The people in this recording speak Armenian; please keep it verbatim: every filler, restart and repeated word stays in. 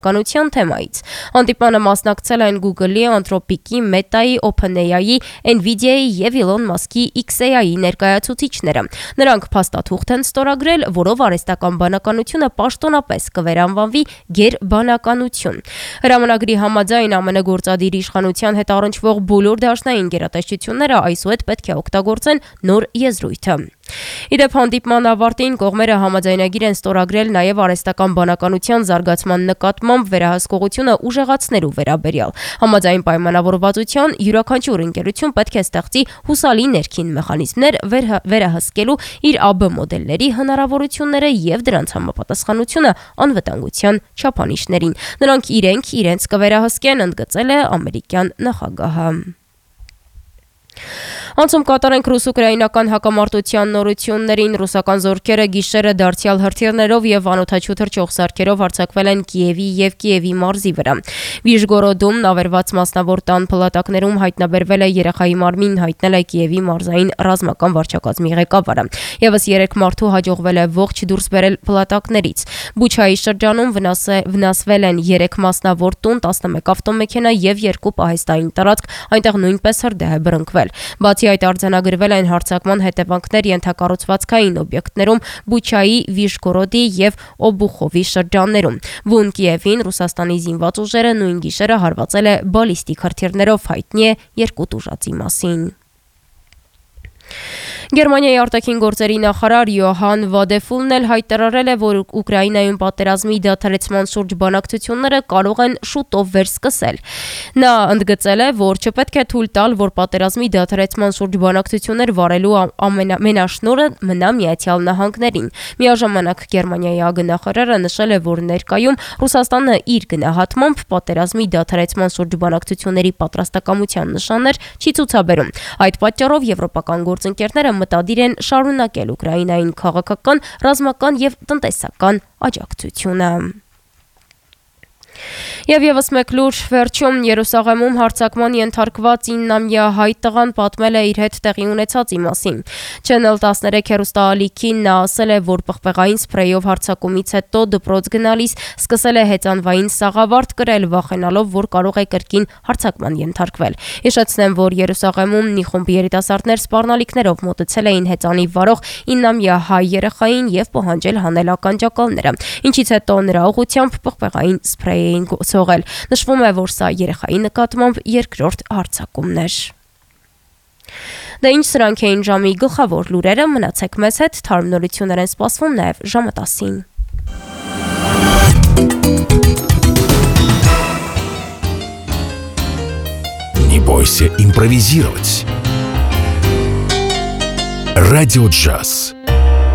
Կանության թեմայից։ Հանդիպանը մասնակցել են Google-ի, Anthropic-ի, Meta-ի, OpenAI-ի, Nvidia-ի եւ Elon Musk-ի X A I-ի ներկայացուցիչները։ Նրանք փաստաթուղթ են ստորագրել, որով արհեստական բանականությունը պաշտոնապես կվերանվանվի գերբանականություն։ Հրամանագրի համաձայն Ամեն գործադիր իշխանության հետ առնչվող բոլոր դաշնային գերատեսչությունները այսուհետ պետք է օգտագործեն նոր եզրույթը։ Իդեպ հանդիպման ավարտին կողմերը համաձայնագիր են ստորագրել նաև արհեստական բանականության զարգացման նկատմամբ վերահսկողությունը ուժեղացնելու վերաբերյալ։ Համաձայն պայմանավորվածության յուրաքանչյուր ընկերություն պետք է ստեղծի հուսալի ներքին մեխանիզմներ վերահսկելու իր A B մոդելների հնարավորությունները եւ դրանց համապատասխանությունը անվտանգության չափանիշներին։ Նրանք իրենք իրենց կվերահսկեն, ընդգծել է ամերիկյան նախագահը։ Անցում կատարենք ռուս-ուկրաինական հակամարտության նորություններին։ Ռուսական զորքերը գիշերը դարձյալ հրթիռներով եւ անօդաչու թռչող սարքերով հարձակվել են Կիևի եւ Կիևի մարզի վրա։ Վիժգորոդում նավերված մասնավոր տան փլատակներում հայտնաբերվել է երեխայի մարմին, հայտնել է Կիևի մարզային ռազմական վարչակազմի ղեկավարը։ Եվս երեք մարդու հաջողվել է ողջ դուրս բերել փլատակներից։ Բուչայի շրջանում վնասվել են երեք մասնավոր տուն, տասնմեկ ավտոմեքենա եւ երկու պահեստային տարածք, այնտեղ նույնպես հրդեհ է բռնկվել։ Բացի այդ արձանագրվել են հարձակման հետևանքներ ենթակառուցվածքային օբյեկտներում Բուչայի, Վիժգորոդի եւ Օբուխովի շրջաններում։ Բուն Կիևին Ռուսաստանի զինված ուժերը նույն գիշերը հարվածել է բալիստիկ հրթիռներով, հայտնի է երկու տուժածի մասին։ Գերմանիայի արտաքին գործերի նախարար Յոհան Վադեֆուլն էլ հայտարարել է, որ Ուկրաինայում պատերազմի դադարեցման շուրջ բանակցությունները կարող են շուտով վերսկսել։ Նա ընդգծել է, որ չպետք է թույլ տալ, որ պատերազմի դադարեցման շուրջ բանակցություններ վարելու ամենաշնորհը մնա Միացյալ Նահանգներին։ Միաժամանակ Գերմանիայի ԱԳ-նախարարը նշել է, որ ներկայում Ռուսաստանը իր գնահատմամբ պատերազմի դադարեցման շուրջ բանակցությունների պատրաստակամության նշաններ չի ցուցաբերում։ Այդ պատճառով եվրոպական գործընկերները մտադիր են շարունակել Ուկրաինային քաղաքական, ռազմական եւ տնտեսական աջակցությունը։ Եվ եւս մեկ լուր վերջում Երուսաղեմում հարձակման ենթարկված իննամյա հայ տղան պատմել է իր հետ տեղի ունեցածի մասին։ Channel տասներեք հեռուստաալիքին նա ասել է, որ պղպեղային սփրեյով հարձակումից հետո դպրոց գնալիս սկսել է հեծանվային սաղավարտ կրել, վախենալով, որ կարող է կրկին հարձակման ենթարկվել։ Հիշեցնեմ, որ Երուսաղեմում մի խումբ երիտասարդներ սպառնալիքներով մոտեցել էին հեծանի վարող իննամյա հայ երեխային եւ պահանջել հանել ականջակալները, ինչից հետո նրա ուղղությամբ պղպեղային սփրեյ էին ցողել։ Նշվում է, որ սա երեխայի նկատմամբ երկրորդ հարձակումն էր։ Դա ինչ սրանք էին ժամի գլխավոր լուրերը, մնացեք մեզ հետ, թարմ նորություններ են սպասվում նաև ժամը տասին։ Не бойся импровизировать. Радио Джаз.